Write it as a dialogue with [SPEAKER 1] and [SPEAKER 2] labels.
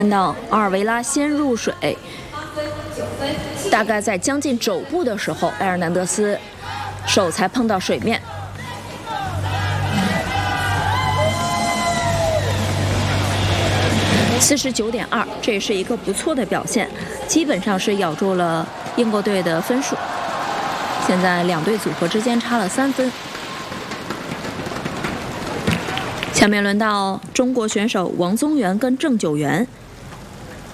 [SPEAKER 1] 看到阿尔维拉先入水，大概在将近肘部的时候，埃尔南德斯手才碰到水面。49.2，这也是一个不错的表现，基本上是咬住了英国队的分数。现在两队组合之间差了3分。下面轮到中国选手王宗源跟郑九元。